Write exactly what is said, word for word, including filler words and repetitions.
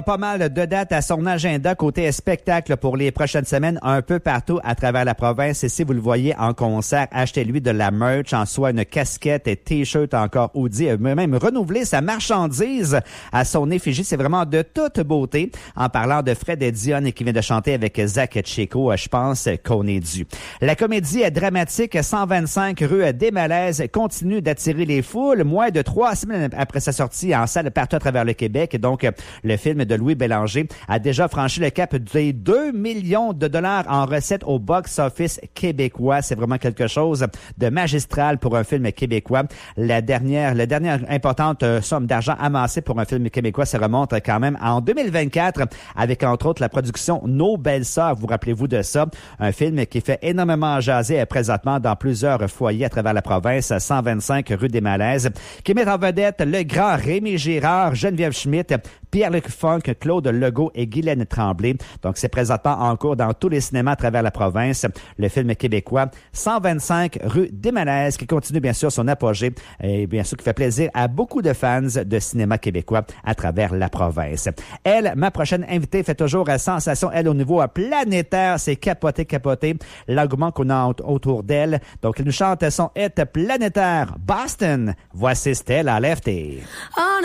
Pas mal de dates à son agenda côté spectacle pour les prochaines semaines, un peu partout à travers la province. Et si vous le voyez en concert, achetez-lui de la merch, en soit une casquette et t-shirt encore hoodie, même renouveler sa marchandise à son effigie. C'est vraiment de toute beauté. En parlant de Fred Dionne qui vient de chanter avec Zach Chico, je pense qu'on est dû. La comédie dramatique cent vingt-cinq rue des Malaises continue d'attirer les foules. Moins de trois semaines après sa sortie en salle partout à travers le Québec. Donc, le film de Louis Bélanger a déjà franchi le cap des deux millions de dollars en recettes au box-office québécois. C'est vraiment quelque chose de magistral pour un film québécois. La dernière, la dernière importante somme d'argent amassée pour un film québécois, ça remonte quand même en deux mille vingt-quatre avec entre autres la production Nos Belles Sœurs. Vous rappelez-vous de ça? Un film qui fait énormément jaser présentement dans plusieurs foyers à travers la province, cent vingt-cinq rue des Malaises, qui met en vedette le grand Rémi Girard, Geneviève Schmidt, Pierre-Luc Funk, Claude Legault et Guylaine Tremblay. Donc, c'est présentement en cours dans tous les cinémas à travers la province. Le film québécois cent vingt-cinq rue des Malaises qui continue bien sûr son apogée et bien sûr qui fait plaisir à beaucoup de fans de cinéma québécois à travers la province. Elle, ma prochaine invitée, fait toujours sensation, elle, au niveau planétaire. C'est capoté, capoté l'engouement qu'on a autour d'elle. Donc, elle nous chante son hit planétaire Boston. Voici Stella Lefty.